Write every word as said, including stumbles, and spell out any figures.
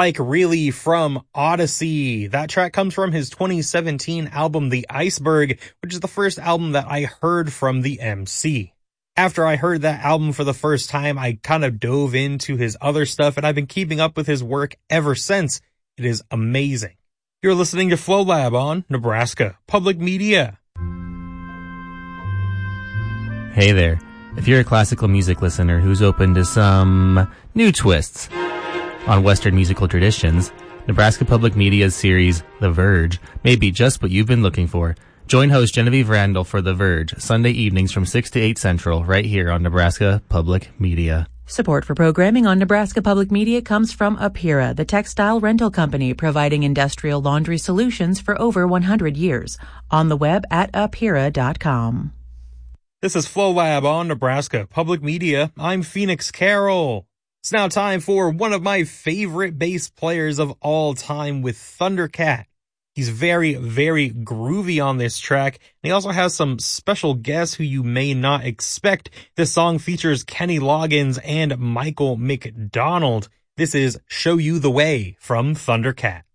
Like Really from Odyssey. That track comes from his twenty seventeen album The Iceberg, which is the first album that I heard from the M C. After I heard that album for the first time, I kind of dove into his other stuff, and I've been keeping up with his work ever since. It is amazing. You're listening to Flow Lab on Nebraska Public Media. Hey there. If you're a classical music listener who's open to some new twists on Western musical traditions, Nebraska Public Media's series, The Verge, may be just what you've been looking for. Join host Genevieve Randall for The Verge, Sunday evenings from six to eight Central, right here on Nebraska Public Media. Support for programming on Nebraska Public Media comes from Apira, the textile rental company providing industrial laundry solutions for over one hundred years. On the web at apira dot com. This is Flow Lab on Nebraska Public Media. I'm Phoenix Carroll. It's now time for one of my favorite bass players of all time with Thundercat. He's very, very groovy on this track. And he also has some special guests who you may not expect. This song features Kenny Loggins and Michael McDonald. This is Show You the Way from Thundercat.